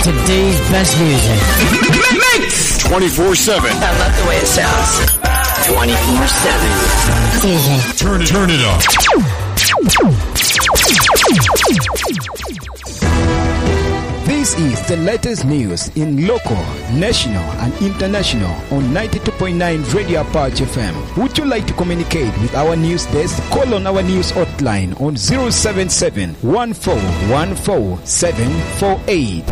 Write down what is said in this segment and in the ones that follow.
Today's best music. Mix 24/7. I love the way it sounds. 24/7. Turn it up. This is the latest news in local, national, and international on 92.9 Radio Apache FM. Would you like to communicate with our news desk? Call on our news hotline on 077 1414 748.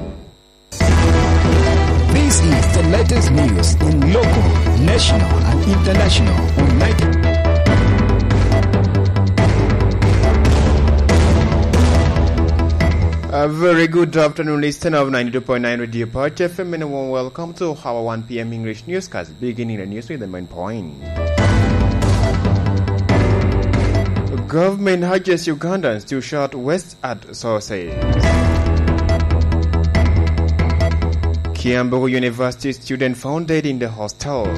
This is the latest news in local, national, and international on 92.9. A very good afternoon, listener of 92.9 Radio Apache FM, and a warm welcome to our 1 p.m. English newscast, beginning the news with the main point. Government urges Ugandans to shout west at sources. Kiambu University student found dead in the hostel.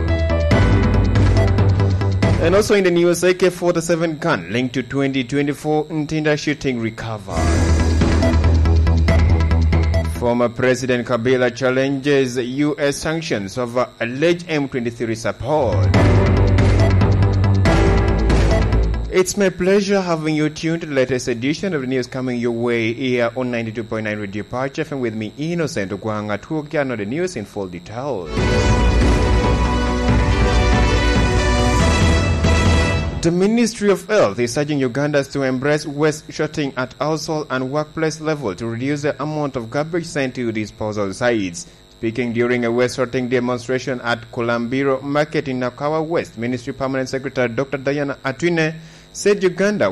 And also in the news, AK-47 gun linked to 2024 Ntinda shooting recovered. Former President Kabila challenges U.S. sanctions over alleged M23 support. It's my pleasure having you tuned to the latest edition of the news coming your way here on 92.9 Radio Apache FM with me, Innocent Ogwanga, to get on the news in full detail. The Ministry of Health is urging Ugandans to embrace waste sorting at household and workplace level to reduce the amount of garbage sent to disposal sites. Speaking during a waste sorting demonstration at Kulambiro Market in Nakawa West, Ministry Permanent Secretary Dr. Diana Atwine said Uganda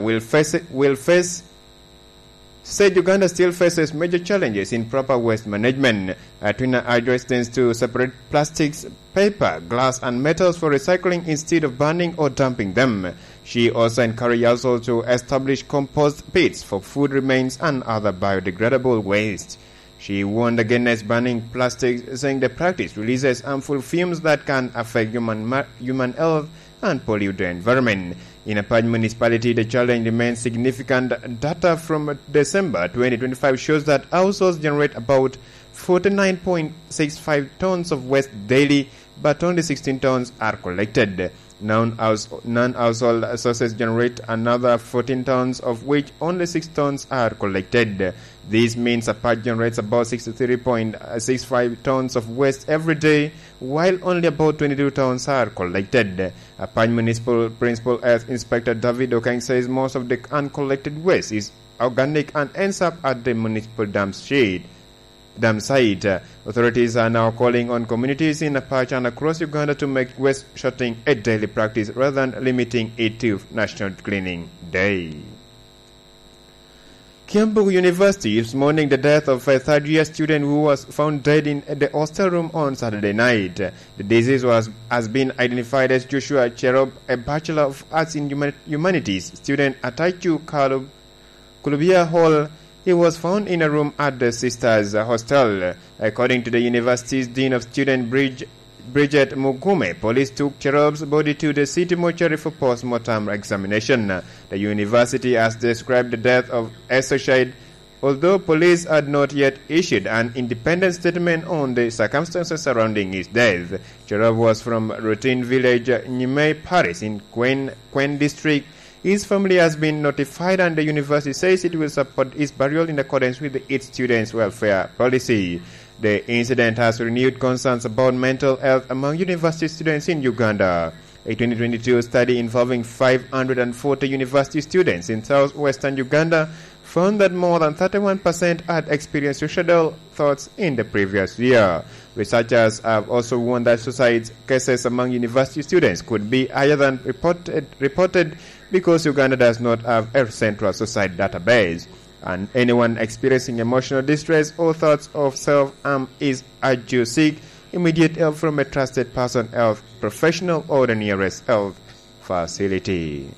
still faces major challenges in proper waste management. Atwina urged residents to separate plastics, paper, glass, and metals for recycling instead of burning or dumping them. She also encouraged households to establish compost pits for food remains and other biodegradable waste. She warned against burning plastics, saying the practice releases harmful fumes that can affect human health and pollute the environment. In Apache municipality, the challenge remains significant. Data from December 2025 shows that households generate about 49.65 tons of waste daily, but only 16 tons are collected. Non-household sources generate another 14 tons, of which only 6 tons are collected. This means Apache generates about 63.65 tons of waste every day, while only about 22 tons are collected. Apache Municipal Principal Health Inspector David Okang says most of the uncollected waste is organic and ends up at the municipal dam site. Authorities are now calling on communities in Apache and across Uganda to make waste sorting a daily practice rather than limiting it to National Cleaning Day. Kiambu University is mourning the death of a third-year student who was found dead in the hostel room on Saturday night. The deceased has been identified as Joshua Cherub, a Bachelor of Arts in Humanities student at Taichu Kulubia Hall. He was found in a room at the Sisters Hostel. According to the university's Dean of Student Bridget Mugume, police took Cherub's body to the city mortuary for post-mortem examination. The university has described the death of associate, although police had not yet issued an independent statement on the circumstances surrounding his death. Cherub was from Routine Village, Nyimei Parish in Kwen District. His family has been notified and the university says it will support his burial in accordance with its students' welfare policy. The incident has renewed concerns about mental health among university students in Uganda. A 2022 study involving 540 university students in southwestern Uganda found that more than 31% had experienced suicidal thoughts in the previous year. Researchers have also warned that suicide cases among university students could be higher than reported because Uganda does not have a central suicide database. And anyone experiencing emotional distress or thoughts of self-harm is urged to seek immediate help from a trusted person, health professional, or the nearest health facility.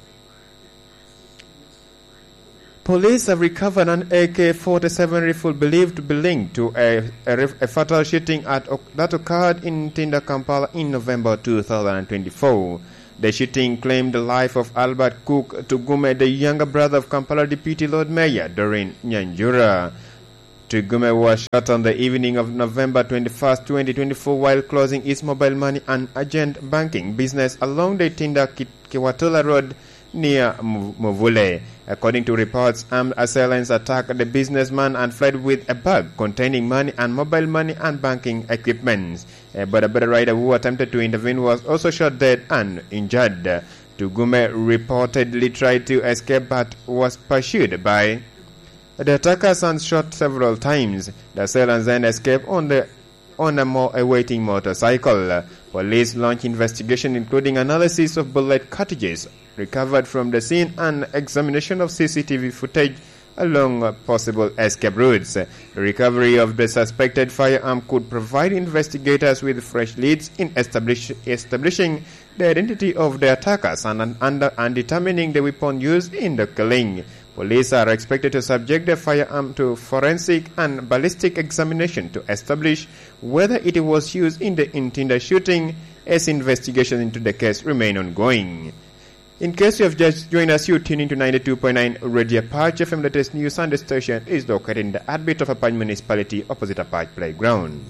Police have recovered an AK-47 rifle believed to be linked to a fatal shooting that occurred in Ntinda, Kampala in November 2024. The shooting claimed the life of Albert Cook Tugume, the younger brother of Kampala Deputy Lord Mayor Doreen Nyanjura. Tugume was shot on the evening of November 21, 2024 while closing its mobile money and agent banking business along the Tinda-Kiwatula Road near Muvule. According to reports, armed assailants attacked the businessman and fled with a bag containing money and mobile money and banking equipment. But a rider who attempted to intervene was also shot dead and injured. Tugume reportedly tried to escape but was pursued by the attackers and shot several times. The assailants then escaped on a more awaiting motorcycle. Police launched investigation including analysis of bullet cartridges recovered from the scene and examination of CCTV footage along possible escape routes. The recovery of the suspected firearm could provide investigators with fresh leads in establishing the identity of the attackers and determining the weapon used in the killing. Police are expected to subject the firearm to forensic and ballistic examination to establish whether it was used in the Tinda shooting, as investigations into the case remain ongoing. In case you have just joined us, you tune into 92.9 Radio Apache FM. Latest news, and the station is located in the heartbeat of Apache Municipality opposite Apache Playground.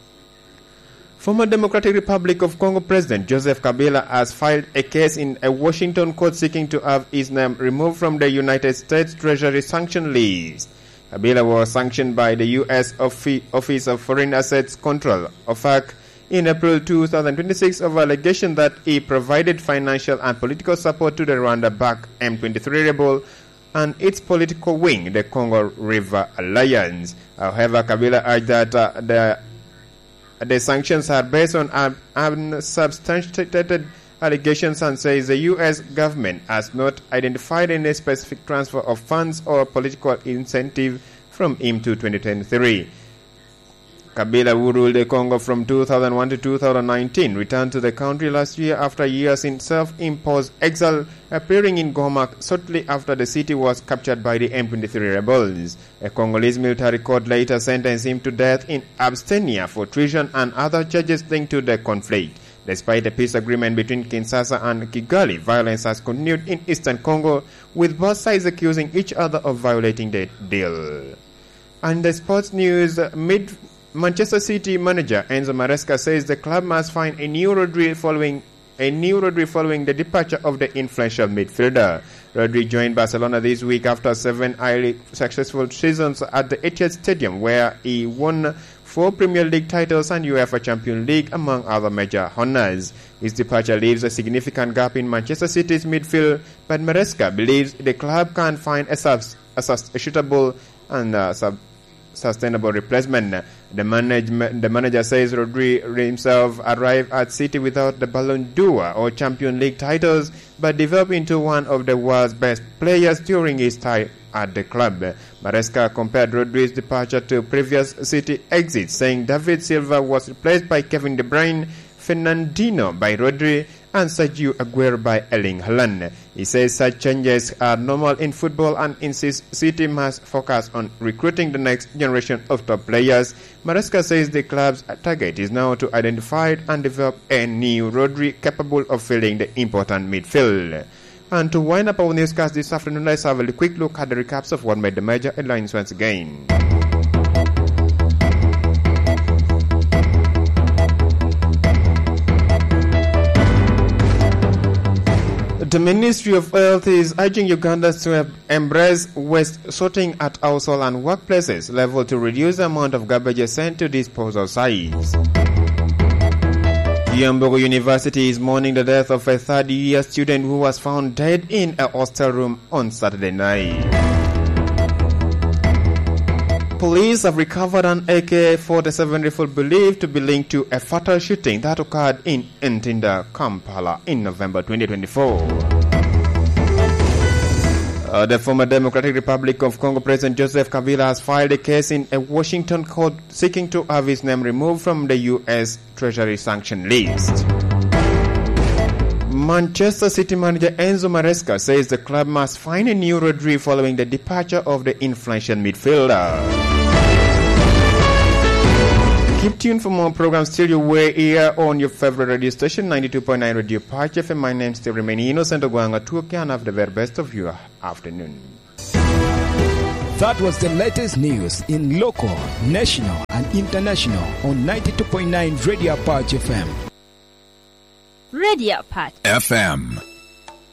Former Democratic Republic of Congo President Joseph Kabila has filed a case in a Washington court seeking to have his name removed from the United States Treasury sanction list. Kabila was sanctioned by the U.S. Office of Foreign Assets Control, OFAC, in April 2026 over allegation that he provided financial and political support to the Rwanda-backed M23 rebel and its political wing, the Congo River Alliance. However, Kabila urged that the sanctions are based on unsubstantiated allegations and says the U.S. government has not identified any specific transfer of funds or political incentive from him to 2023. Kabila, who ruled the Congo from 2001 to 2019, returned to the country last year after years in self-imposed exile, appearing in Goma shortly after the city was captured by the M23 rebels. A Congolese military court later sentenced him to death in absentia for treason and other charges linked to the conflict. Despite a peace agreement between Kinshasa and Kigali, violence has continued in eastern Congo, with both sides accusing each other of violating the deal. And the sports news, Manchester City manager Enzo Maresca says the club must find a new Rodri following the departure of the influential midfielder. Rodri joined Barcelona this week after 7 highly successful seasons at the Etihad Stadium, where he won 4 Premier League titles and UEFA Champions League, among other major honors. His departure leaves a significant gap in Manchester City's midfield, but Maresca believes the club can find a suitable and sustainable replacement. The manager says Rodri himself arrived at City without the Ballon d'Or or Champions League titles, but developed into one of the world's best players during his time at the club. Maresca compared Rodri's departure to previous City exits, saying David Silva was replaced by Kevin De Bruyne, Fernandinho by Rodri, and Sergio Aguero by Erling Haaland. He says such changes are normal in football and insists City must focus on recruiting the next generation of top players. Maresca says the club's target is now to identify and develop a new Rodri capable of filling the important midfield. And to wind up our newscast this afternoon, let's have a quick look at the recaps of what made the major headlines once again. The Ministry of Health is urging Ugandans to embrace waste sorting at household and workplaces level to reduce the amount of garbage sent to disposal sites. Yambogo University is mourning the death of a third-year student who was found dead in a hostel room on Saturday night. Police have recovered an AK-47 rifle believed to be linked to a fatal shooting that occurred in Ntinda, Kampala in November 2024. The former Democratic Republic of Congo President Joseph Kabila has filed a case in a Washington court seeking to have his name removed from the U.S. Treasury sanction list. Manchester City manager Enzo Maresca says the club must find a new Rodri following the departure of the influential midfielder. Keep tuned for more programs till you way here on your favorite radio station, 92.9 Radio Apache FM. My name still remains Innocent Ogwanga Tuoki, and have the very best of your afternoon. That was the latest news in local, national, and international on 92.9 Radio Apache FM. Radio Apache FM.